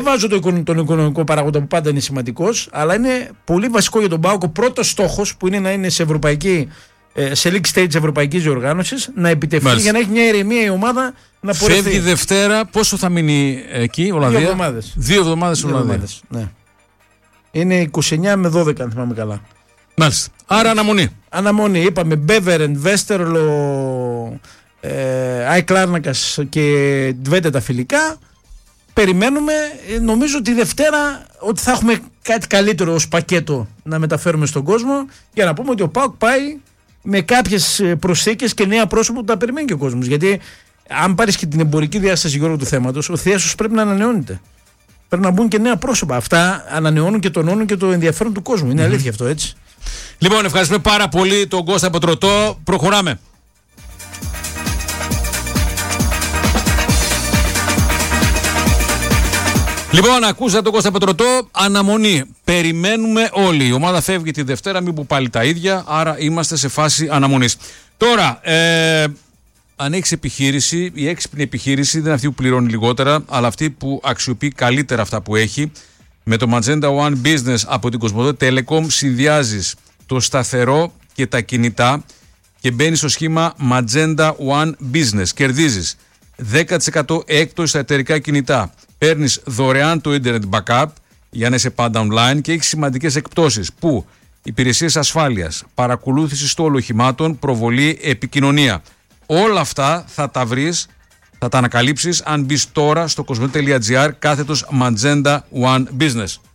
Βάζω τον οικονομικό παράγοντα που πάντα είναι σημαντικός, αλλά είναι πολύ βασικό για τον ΠΑΟΚ ο πρώτος στόχος που είναι να είναι σε league stage ευρωπαϊκής διοργάνωσης να επιτευχθεί. Μάλιστα. Για να έχει μια ηρεμία η ομάδα να πορευτεί. Φεύγει Δευτέρα, πόσο θα μείνει εκεί, Ολλανδία? 2 εβδομάδες. 2 εβδομάδες στην Ολλανδία. Ναι. Είναι 29 με 12, αν θυμάμαι καλά. Μάλιστα. Άρα αναμονή. Αναμονή. Είπαμε Μπέβερεν, Βέστερλο, Άι Κλάρνακας και Ντβέντε τα φιλικά. Περιμένουμε, νομίζω ότι Δευτέρα ότι θα έχουμε κάτι καλύτερο ως πακέτο να μεταφέρουμε στον κόσμο για να πούμε ότι ο ΠΑΟΚ πάει με κάποιες προσθήκες και νέα πρόσωπα που τα περιμένει και ο κόσμος. Γιατί αν πάρεις και την εμπορική διάσταση, Γιώργο, του θέματος, ο θίασος πρέπει να ανανεώνεται. Πρέπει να μπουν και νέα πρόσωπα. Αυτά ανανεώνουν και τονώνουν και το ενδιαφέρον του κόσμου. Είναι αλήθεια αυτό, έτσι. Λοιπόν, ευχαριστούμε πάρα πολύ τον Κώστα Πετρωτό. Προχωράμε. Λοιπόν, ακούσατε τον Κώστα Πετρωτό. Αναμονή. Περιμένουμε όλοι. Η ομάδα φεύγει τη Δευτέρα, μην που πάλι τα ίδια. Άρα είμαστε σε φάση αναμονής. Τώρα, αν έχεις επιχείρηση, η έξυπνη επιχείρηση δεν είναι αυτή που πληρώνει λιγότερα, αλλά αυτή που αξιοποιεί καλύτερα αυτά που έχει. Με το Magenta One Business από την Κοσμοτέ Telecom συνδυάζεις το σταθερό και τα κινητά και μπαίνεις στο σχήμα Magenta One Business. Κερδίζεις 10% έκπτωση στα εταιρικά κινητά. Παίρνεις δωρεάν το Internet Backup για να είσαι πάντα online και έχεις σημαντικές εκπτώσεις που υπηρεσίες ασφάλειας, παρακολούθηση στόλου οχημάτων, προβολή, επικοινωνία. Όλα αυτά θα τα βρεις, θα τα ανακαλύψεις αν μπεις τώρα στο cosmote.gr / Magenta One Business.